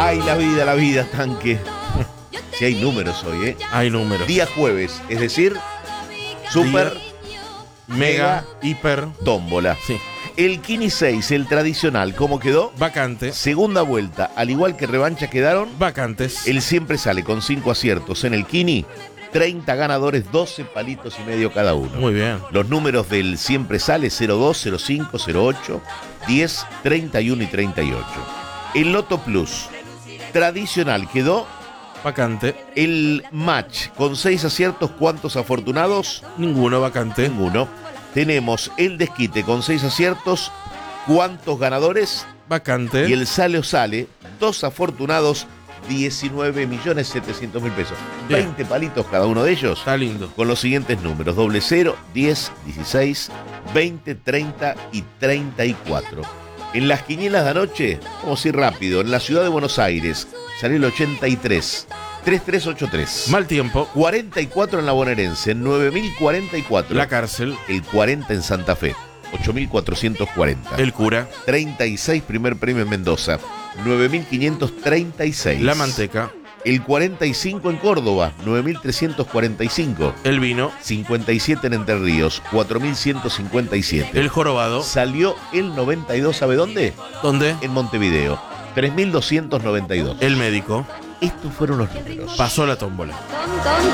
Ay, la vida, tanque. Si hay números hoy, ¿eh? Hay números. Día jueves, es decir, super, mega, hiper. tómbola. Sí. El Kini 6, el tradicional, ¿cómo quedó? Vacante. Segunda vuelta, al igual que revancha quedaron. Vacantes. Él siempre sale con 5 aciertos en el Kini, 30 ganadores, 12 palitos y medio cada uno. Muy bien. Los números del siempre sale 02, 05, 08, 10, 31 y 38. El Loto Plus tradicional quedó. Vacante. El match con 6 aciertos, ¿cuántos afortunados? Ninguno. Vacante. Ninguno. Tenemos el desquite con 6 aciertos, ¿cuántos ganadores? Vacante. Y el sale o sale, 2 afortunados, 19.700.000 pesos. Bien. 20 palitos cada uno de ellos. Está lindo. Con los siguientes números: 00, 10, 16, 20, 30 y 34. En las quinielas de anoche, vamos a ir rápido. En la ciudad de Buenos Aires salió el 83, 3383. Mal tiempo. 44 en la bonaerense, 9.044. La cárcel. El 40 en Santa Fe, 8.440. El cura. 36 primer premio en Mendoza, 9.536. La manteca. El 45 en Córdoba, 9.345. El vino. 57 en Entre Ríos, 4.157. El jorobado. Salió el 92, ¿sabe dónde? ¿Dónde? En Montevideo, 3.292. El médico. Estos fueron los números. Pasó la tómbola. Ton, ton,